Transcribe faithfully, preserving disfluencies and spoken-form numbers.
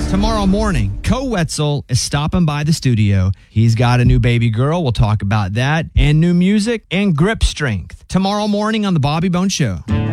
Tomorrow morning, Co Wetzel is stopping by the studio. He's got a new baby girl. We'll talk about that, and new music and grip strength. Tomorrow morning on The Bobby Bones Show.